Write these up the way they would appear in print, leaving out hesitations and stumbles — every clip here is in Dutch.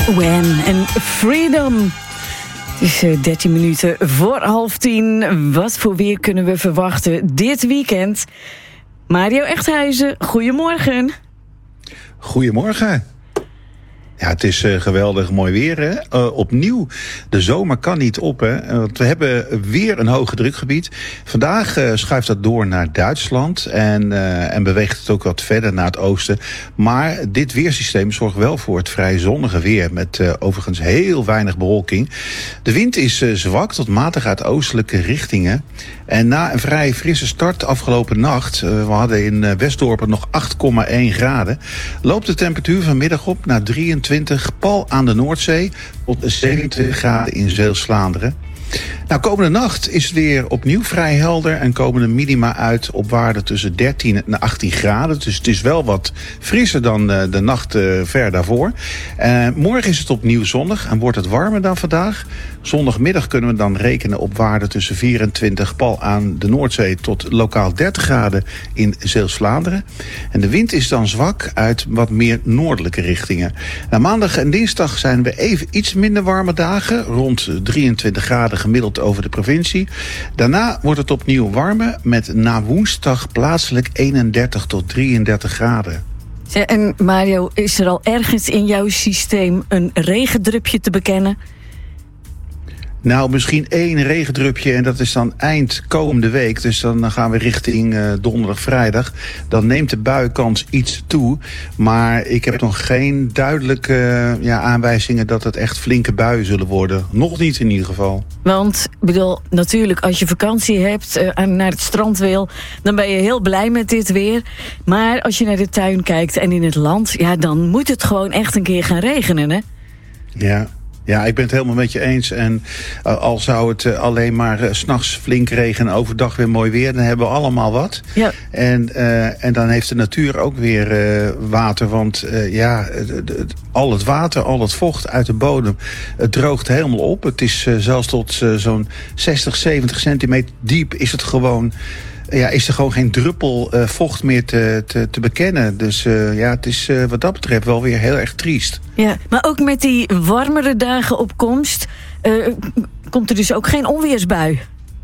When en Freedom. Het is 13 minuten voor 9:30. Wat voor weer kunnen we verwachten dit weekend? Mario Echthuizen, goedemorgen. Goedemorgen. Ja, het is geweldig mooi weer, hè? Opnieuw, de zomer kan niet op, hè? Want we hebben weer een hoge drukgebied. Vandaag schuift dat door naar Duitsland en beweegt het ook wat verder naar het oosten. Maar dit weersysteem zorgt wel voor het vrij zonnige weer, met overigens heel weinig bewolking. De wind is zwak tot matig uit oostelijke richtingen. En na een vrij frisse start afgelopen nacht, we hadden in Westdorpen nog 8,1 graden... loopt de temperatuur vanmiddag op naar 23 pal aan de Noordzee tot 27 graden in Zeeuws-Vlaanderen. Nou, komende nacht is het weer opnieuw vrij helder en komen de minima uit op waarden tussen 13 en 18 graden. Dus het is wel wat frisser dan de nacht ver daarvoor. Morgen is het opnieuw zonnig en wordt het warmer dan vandaag. Zondagmiddag kunnen we dan rekenen op waarden tussen 24 pal aan de Noordzee tot lokaal 30 graden in Zeeuws-Vlaanderen. En de wind is dan zwak uit wat meer noordelijke richtingen. Nou, maandag en dinsdag zijn we even iets minder warme dagen, rond 23 graden gemiddeld over de provincie. Daarna wordt het opnieuw warmer met na woensdag plaatselijk 31 tot 33 graden. En Mario, is er al ergens in jouw systeem een regendrupje te bekennen? Nou, misschien 1 regendrupje en dat is dan eind komende week. Dus dan gaan we richting donderdag, vrijdag. Dan neemt de buienkans iets toe. Maar ik heb nog geen duidelijke aanwijzingen dat het echt flinke buien zullen worden. Nog niet in ieder geval. Want, natuurlijk, als je vakantie hebt, naar het strand wil, dan ben je heel blij met dit weer. Maar als je naar de tuin kijkt en in het land, dan moet het gewoon echt een keer gaan regenen, hè? Ja, ik ben het helemaal met je eens. En al zou het alleen maar 's nachts flink regenen, overdag weer mooi weer, dan hebben we allemaal wat. Ja. En dan heeft de natuur ook weer water. Want al het water, al het vocht uit de bodem, het droogt helemaal op. Het is zelfs tot zo'n 60, 70 centimeter diep is het gewoon... is er gewoon geen druppel vocht meer te bekennen. Dus het is wat dat betreft wel weer heel erg triest. Ja, maar ook met die warmere dagen op komst komt er dus ook geen onweersbui?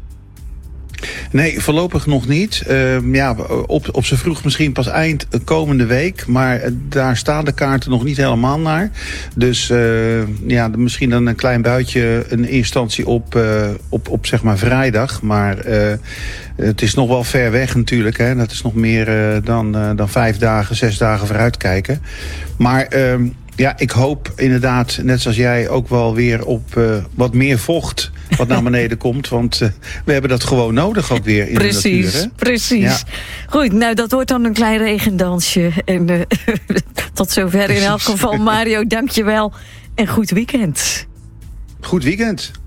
Nee, voorlopig nog niet. Op z'n vroeg misschien pas eind komende week. Maar daar staan de kaarten nog niet helemaal naar. Dus misschien dan een klein buitje in instantie op zeg maar vrijdag. Maar het is nog wel ver weg natuurlijk. Hè. Dat is nog meer dan 5 dagen, 6 dagen vooruitkijken. Maar... ik hoop inderdaad, net zoals jij, ook wel weer op wat meer vocht wat naar beneden komt. Want we hebben dat gewoon nodig ook weer in de natuur. Hè? Precies. Ja. Goed, nou dat wordt dan een klein regendansje. En tot zover in elk geval. Mario, dank je wel. En goed weekend. Goed weekend.